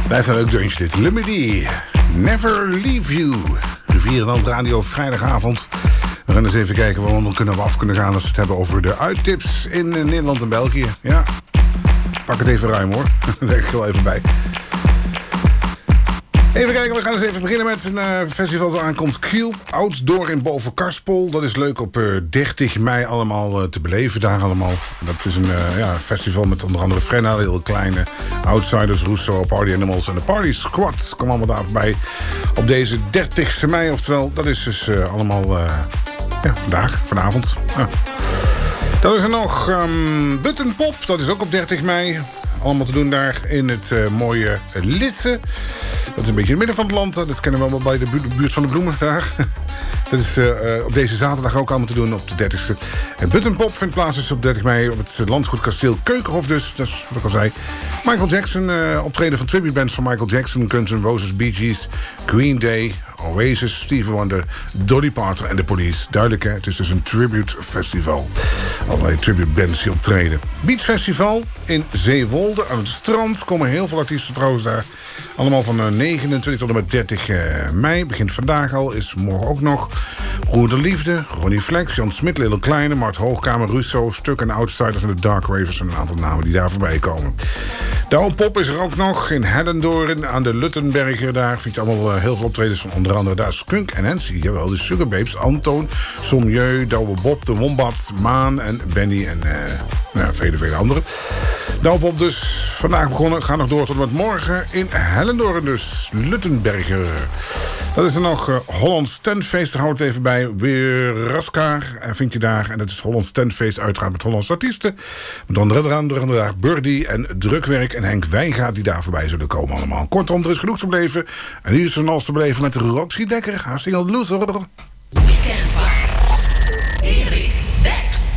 Blijft een leuk deuntje dit. Lumidee, Never Leave You. Rivierenland Radio, vrijdagavond. We gaan eens even kijken waarom we af kunnen gaan als we het hebben over de uittips in Nederland en België. Ja, pak het even ruim hoor. Daar leg ik wel even bij. Even kijken, we gaan eens even beginnen met een festival dat aankomt. Kiel, Outdoor in Bovenkarspel. Dat is leuk op 30 mei allemaal te beleven daar allemaal. Dat is een festival met onder andere Frenna, heel kleine Outsiders, Rousseau, Party Animals en de Party Squad. Kom allemaal daar voorbij op deze 30 mei. Oftewel, dat is dus allemaal vanavond. Ja. Dan is er nog Button Pop, dat is ook op 30 mei. Allemaal te doen daar in het mooie Lisse. Dat is een beetje in het midden van het land. Dat kennen we allemaal bij de buurt van de bloemen daar. Dat is op deze zaterdag ook allemaal te doen op de 30e. En Button Pop vindt plaats dus op 30 mei op het landgoed Kasteel Keukenhof dus. Dat is wat ik al zei. Michael Jackson, optreden van tributebands van Michael Jackson, Guns N' Roses, Bee Gees, Green Day, Oasis, Stevie Wonder, Dolly Parton en The Police. Duidelijk hè, het is dus een tribute festival. Allerlei tribute bands die optreden. Beach Festival in Zeewolde aan het strand. Komen heel veel artiesten trouwens daar. Allemaal van 29 tot en met 30 mei. Begint vandaag al, is morgen ook nog. Broeder Liefde, Ronnie Flex, Jan Smit, Little Kleine, Mart Hoogkamer, Russo, Stuk en Outsiders en de Dark Ravers. En een aantal namen die daar voorbij komen. De Oude Pop is er ook nog in Hellendoorn aan de Luttenberger. Daar vind je allemaal heel veel optredens van onder andere daar Skunk en Nancy. Jawel, de Sugar Babes, Antoon, Sommieu, Douwe Bob, de Wombat, Maan en Benny en vele anderen. De Oude Pop dus vandaag begonnen. Gaan nog door tot met morgen in Hellendoorn dus. Luttenberger. Dat is er nog Hollands Tentfeest. Daar houdt het even bij. Weer Raskaar vind je daar. En dat is Hollands Tentfeest uiteraard met Hollandse artiesten. Met onder andere Birdie en Drukwerk en Henk Wijngaard die daar voorbij zullen komen allemaal. Kortom, er is genoeg te beleven. En hier is van alles te beleven met Roxy Dekker. Hartstikke loser.